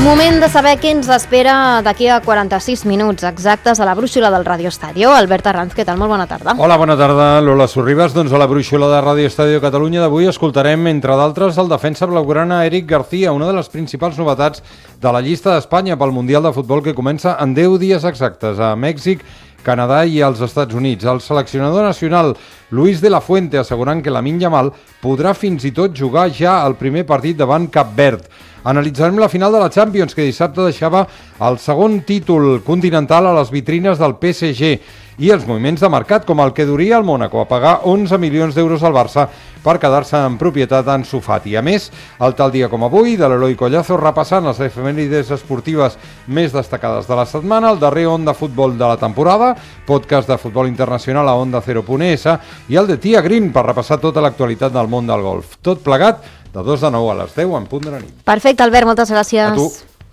Moment de saber què ens espera d'aquí a 46 minuts exactes a la brúixola del Radio Estadio. Albert Arranz, què tal? Molt bona tarda. Hola, bona tarda, Lola Sorribas. Doncs a la brúixola de Radio Estadio Catalunya d'avui escoltarem, entre d'altres, el defensa blaugrana Eric García, una de les principals novetats de la llista d'Espanya pel Mundial de Futbol que comença en 10 dies exactes a Mèxic, Canadà i als Estats Units. El seleccionador nacional Luis de la Fuente assegurant que Lamine Yamal podrà fins i tot jugar ja el primer partit davant Cap Verd. Analitzarem la final de la Champions, que dissabte deixava el segon títol continental a les vitrines del PSG, i els moviments de mercat, com el que duria el Mónaco a pagar 11 milions d'euros al Barça per quedar-se en propietat d'Ansu Fati. A més, el tal dia com avui, de l'Eloi Collazo repassant les efemèrides esportives més destacades de la setmana, el darrer Onda Futbol de la temporada, podcast de futbol internacional a Onda 0.es i el de Tia Green per repassar tota l'actualitat del món del golf. Tot plegat de 2 de 9 a les 10 en punt de la nit. Perfecte, Albert, moltes gràcies. A tu.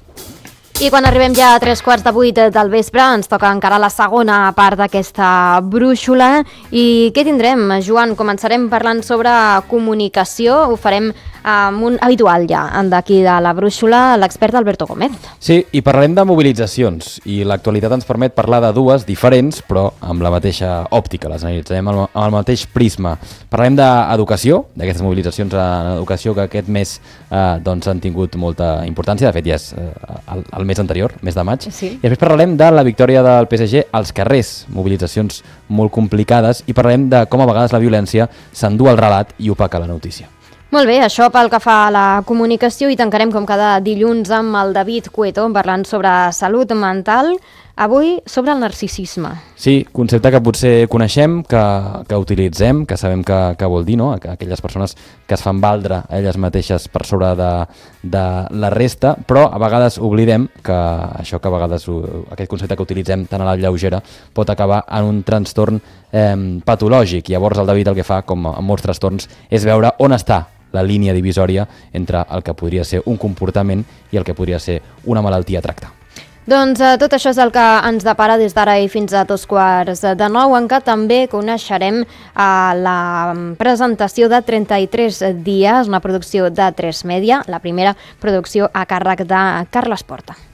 I quan arribem ja a 7:45 del vespre ens toca encarar la segona part d'aquesta brúixola. I què tindrem, Joan? Començarem parlant sobre comunicació. Ho farem amb un habitual ja d'aquí de la brúixola, l'expert Alberto Gómez. Sí, i parlarem de mobilitzacions, i l'actualitat ens permet parlar de dues diferents, però amb la mateixa òptica, les analitzarem amb el mateix prisma. Parlarem d'educació, d'aquestes mobilitzacions en educació que aquest mes doncs han tingut molta importància, de fet ja és el mes anterior, mes de maig, sí. I després parlarem de la victòria del PSG als carrers, mobilitzacions molt complicades, i parlarem de com a vegades la violència s'endú el relat i opaca la notícia. Molt bé, això pel que fa a la comunicació, i tancarem com cada dilluns amb el David Cueto parlant sobre salut mental, avui sobre el narcisisme. Sí, concepte que potser coneixem, que utilitzem, que sabem què vol dir, no? Aquelles persones que es fan valdre a elles mateixes per sobre de la resta, però a vegades oblidem que això que a vegades aquest concepte que utilitzem tan a la lleugera pot acabar en un trastorn patològic. Llavors el David el que fa, com en molts trastorns, és veure on està la línia divisòria entre el que podria ser un comportament i el que podria ser una malaltia a tractar. Doncs tot això és el que ens depara des d'ara i fins a 8:45, en què també coneixerem la presentació de 33 dies, una producció de 3 Media, la primera producció a càrrec de Carles Porta.